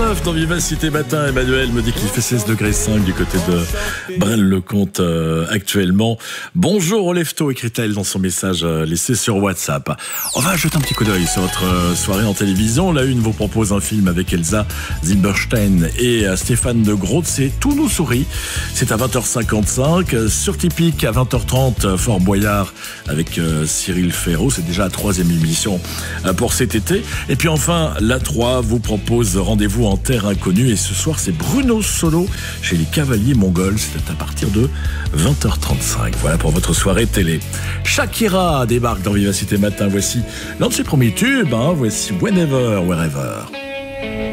19 dans Vivacité Matin. Emmanuel me dit qu'il fait 16 degrés 5 du côté de Braine-le-Comte actuellement. Bonjour au lefto, écrit-elle dans son message laissé sur WhatsApp. On va jeter un petit coup d'œil sur votre soirée en télévision. La Une vous propose un film avec Elsa Zilberstein et Stéphane de Groot. C'est Tout nous sourit. C'est à 20h55. Sur Typique à 20h30, Fort Boyard avec Cyril Ferraud. C'est déjà la 3e émission pour cet été. Et puis enfin, la 3 vous propose Rendez-vous en terre inconnue. Et ce soir, c'est Bruno Solo chez les Cavaliers Mongols. C'est à partir de 20h35. Voilà pour votre soirée télé. Shakira débarque dans Vivacité Matin. Voici l'un de ses premiers tubes. Voici Whenever, Wherever.